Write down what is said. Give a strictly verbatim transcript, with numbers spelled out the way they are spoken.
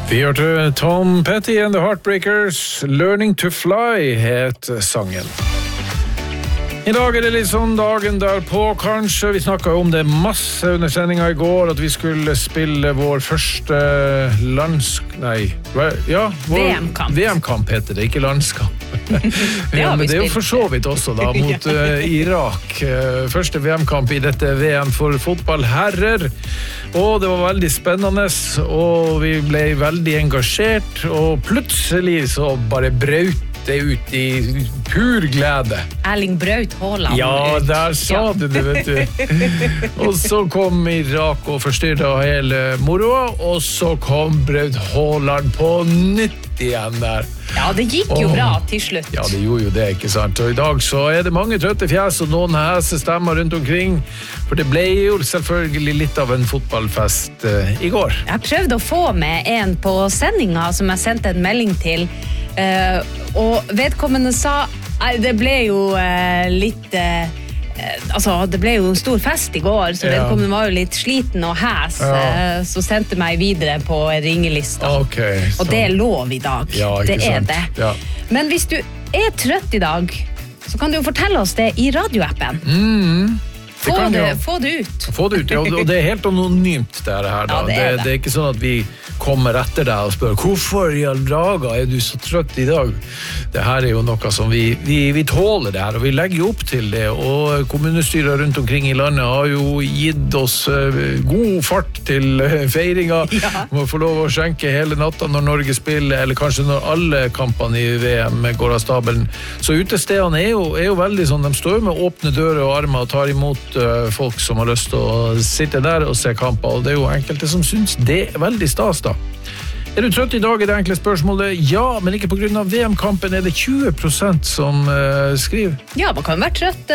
Vi hørte Tom Petty and the Heartbreakers, Learning to Fly het sangen. I dag er det litt sånn dagen derpå, kanskje. Vi snakket om det masse under sendingen i går, at vi skulle spille vår første lands... Nei, ja, vår... V M-kamp. V M-kamp heter det, ikke landskamp. Ja, men det er jo for så vidt også da, mot uh, Irak. Uh, første V M-kamp i dette V M for fotballherrer. Og det var veldig spennende, og vi ble veldig engasjert, og plutselig så bare braut det ut i pur glede. Erling Braut Haaland. Ja, ut. der sa Ja. du det, vet du. Og så kom Irak og forstyrret hele moroa, og så kom Braut Haaland på nytt igjen der. Ja, det gikk jo Åh. bra til slutt. Ja, det gjorde jo det, ikke sant? Og i dag så er det mange trøtte fjes og noen hese stemmer rundt omkring, for det ble jo selvfølgelig litt av en fotballfest uh, i går. Jeg prøvde å få med en på sendinga som jeg sendte en melding til, uh, og vedkommende sa, nei, det ble jo uh, litt... Uh, Altså, det ble jo en stor fest i går, så Ja. vedkommende var jo litt sliten og hæs, Ja. uh, så sendte meg videre på ringelista. Ok, så... Og det er lov i dag. Ja, ikke det er sant? det. Ja. Men hvis du er trøtt i dag, så kan du jo fortelle oss det i radioappen. Mm, det Få kan det, jo- få det ut. Få det ut, ja, og det er helt anonymt det her da. Ja, det er det. det er ikke sånn at vi kommer etter deg og spør hvorfor i all draga er du så trøtt i dag? Det her er jo noe som vi, vi, vi tåler det her, og vi legger jo opp til det, og kommunestyrer rundt omkring i landet har jo gitt oss uh, god fart til uh, feiringa. Ja. Må få lov å skjenke hele natta når Norge spiller, eller kanskje når alle kampene i V M går av stabelen. Så utestedene er jo, er jo veldig sånn, de står jo med åpne dører og armer og tar imot uh, folk som har lyst til å sitte der og se kamper, og det er jo enkelte som synes det er veldig stas da. Er du trøtt i dag er det enkle spørsmålet? Ja, men ikke på grunn av V M-kampen er det tjue prosent som uh, skriver. Ja, man kan være trøtt